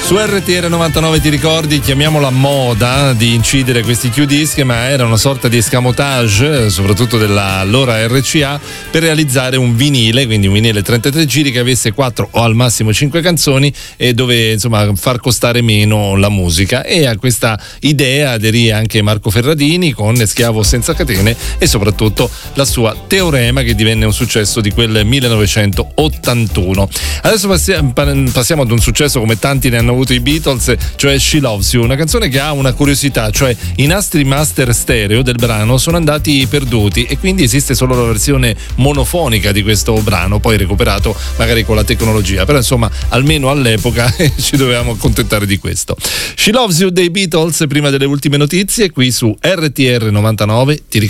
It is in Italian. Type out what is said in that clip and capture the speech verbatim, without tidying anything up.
Su R T R novantanove ti ricordi, chiamiamola moda di incidere questi Q-disc, ma era una sorta di escamotage, soprattutto dell'allora R C A, per realizzare un vinile, quindi un vinile trentatré giri che avesse quattro o al massimo cinque canzoni e dove insomma far costare meno la musica. E a questa idea aderì anche Marco Ferradini con Schiavo senza catene e soprattutto la sua Teorema, che divenne un successo di quel millenovecentottantuno. Adesso passiamo, passiamo ad un successo come tanti ne hanno avuto i Beatles, cioè She Loves You, una canzone che ha una curiosità, cioè i nastri master stereo del brano sono andati perduti e quindi esiste solo la versione monofonica di questo brano, poi recuperato magari con la tecnologia, però insomma almeno all'epoca ci dovevamo accontentare di questo. She Loves You dei Beatles, prima delle ultime notizie qui su R T R novantanove. Ti